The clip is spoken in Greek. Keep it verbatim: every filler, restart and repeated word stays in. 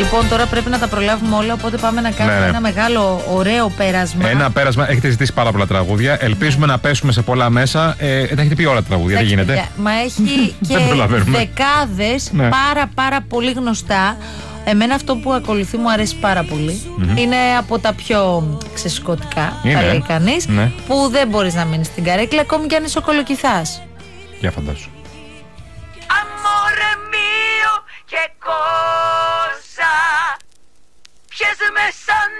Λοιπόν, τώρα πρέπει να τα προλάβουμε όλα, οπότε πάμε να κάνουμε ναι, ναι. ένα μεγάλο ωραίο πέρασμα. Ένα πέρασμα. Έχετε ζητήσει πάρα πολλά τραγούδια. Ελπίζουμε ναι. να πέσουμε σε πολλά μέσα. Ε, τα έχετε πει όλα τα τραγούδια, δεν γίνεται. Παιδιά, μα έχει και δεκάδες ναι. πάρα πάρα πολύ γνωστά. Εμένα αυτό που ακολουθεί μου αρέσει πάρα πολύ. Mm-hmm. Είναι από τα πιο ξεσκωτικά, θα λέει κανείς, ναι. που δεν μπορείς να μείνεις στην καρέκλα, ακόμη κι αν είσαι ο κολοκυθάς. Για φαντάσου. Amore mio, che cosa? Pies me